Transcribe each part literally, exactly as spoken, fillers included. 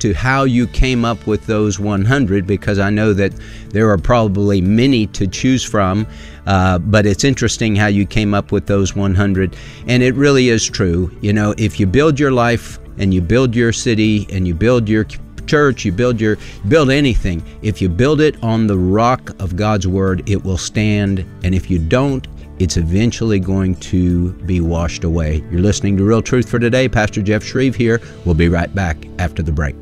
to how you came up with those one hundred, because I know that there are probably many to choose from, uh, but it's interesting how you came up with those one hundred. And it really is true. You know, if you build your life and you build your city and you build your church, you build your build anything, if you build it on the rock of God's Word, it will stand. And if you don't, it's eventually going to be washed away. You're listening to Real Truth for Today. Pastor Jeff Shreve here. We'll be right back after the break.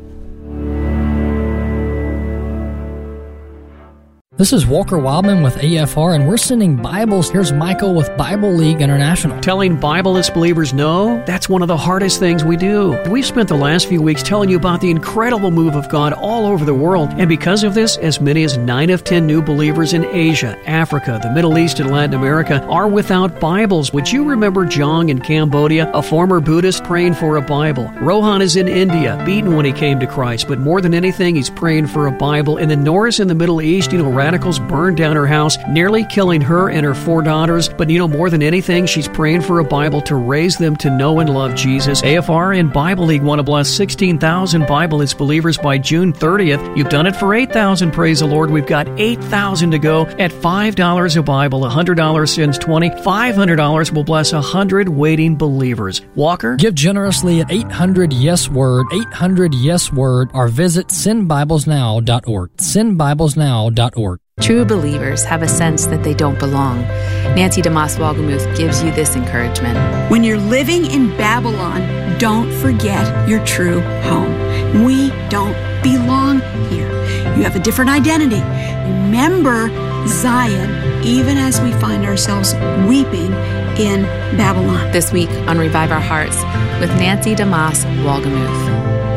This is Walker Wildman with A F R, and we're sending Bibles. Here's Michael with Bible League International. Telling Bibleless believers no, that's one of the hardest things we do. We've spent the last few weeks telling you about the incredible move of God all over the world, and because of this, as many as nine of ten new believers in Asia, Africa, the Middle East, and Latin America are without Bibles. Would you remember Jong in Cambodia, a former Buddhist praying for a Bible? Rohan is in India, beaten when he came to Christ, but more than anything, he's praying for a Bible. And then Norris in the Middle East, you know, radicals burned down her house, nearly killing her and her four daughters. But you know, more than anything, she's praying for a Bible to raise them to know and love Jesus. A F R and Bible League want to bless sixteen thousand Bibleless believers by June thirtieth. You've done it for eight thousand, praise the Lord. We've got eight thousand to go at five dollars a Bible. one hundred dollars sends twenty. five hundred dollars will bless one hundred waiting believers. Walker? Give generously at eight hundred yes word, eight hundred yes word, or visit send bibles now dot org. send bibles now dot org. True believers have a sense that they don't belong. Nancy DeMoss Wolgemuth gives you this encouragement. When you're living in Babylon, don't forget your true home. We don't belong here. You have a different identity. Remember Zion, even as we find ourselves weeping in Babylon. This week on Revive Our Hearts with Nancy DeMoss Wolgemuth.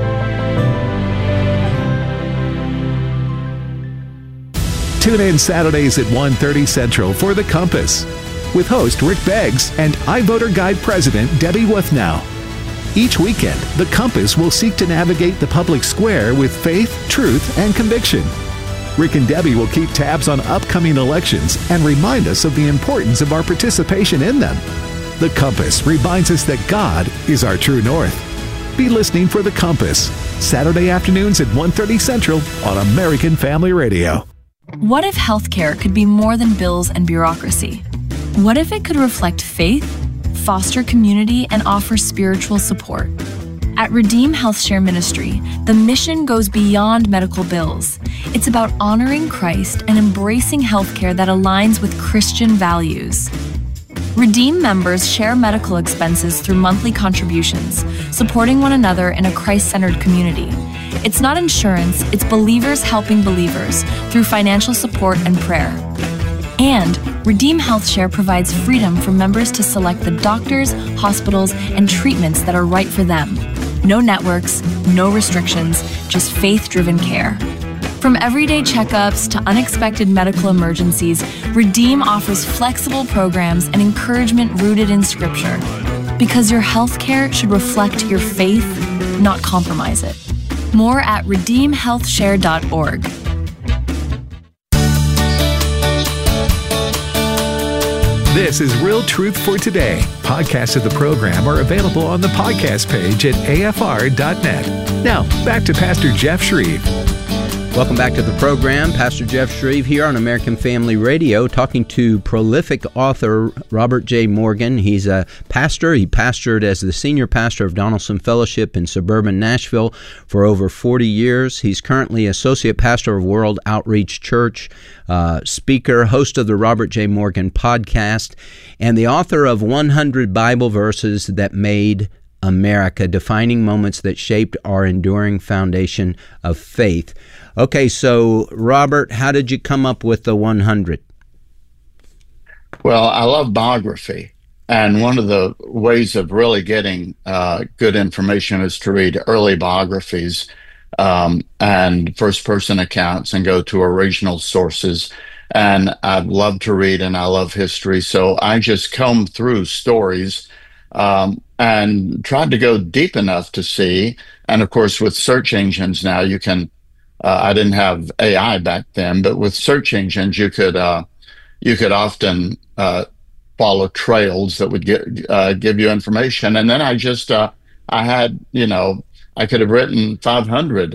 Tune in Saturdays at one thirty Central for The Compass with host Rick Beggs and iVoter Guide President Debbie Wuthnow. Each weekend, The Compass will seek to navigate the public square with faith, truth, and conviction. Rick and Debbie will keep tabs on upcoming elections and remind us of the importance of our participation in them. The Compass reminds us that God is our true north. Be listening for The Compass, Saturday afternoons at one thirty Central on American Family Radio. What if healthcare could be more than bills and bureaucracy? What if it could reflect faith, foster community, and offer spiritual support? At Redeem HealthShare Ministry, the mission goes beyond medical bills. It's about honoring Christ and embracing healthcare that aligns with Christian values. Redeem members share medical expenses through monthly contributions, supporting one another in a Christ-centered community. It's not insurance, it's believers helping believers through financial support and prayer. And Redeem HealthShare provides freedom for members to select the doctors, hospitals, and treatments that are right for them. No networks, no restrictions, just faith-driven care. From everyday checkups to unexpected medical emergencies, Redeem offers flexible programs and encouragement rooted in Scripture. Because your healthcare should reflect your faith, not compromise it. More at redeem health share dot org. This is Real Truth for Today. Podcasts of the program are available on the podcast page at A F R dot net. Now, back to Pastor Jeff Shreve. Welcome back to the program. Pastor Jeff Shreve here on American Family Radio, talking to prolific author Robert J. Morgan. He's a pastor. He pastored as the senior pastor of Donaldson Fellowship in suburban Nashville for over forty years. He's currently associate pastor of World Outreach Church, uh, speaker, host of the Robert J. Morgan podcast, and the author of one hundred Bible Verses That Made America, Defining Moments That Shaped Our Enduring Foundation of Faith. Okay, so Robert, how did you come up with the one hundred? Well, I love biography, and one of the ways of really getting uh, good information is to read early biographies um, and first-person accounts and go to original sources. And I love to read, and I love history, so I just combed through stories um, and tried to go deep enough to see. And of course, with search engines now, you can Uh, I didn't have A I back then, but with search engines, you could uh, you could often uh, follow trails that would get, uh, give you information. And then I just uh, I had you know I could have written five hundred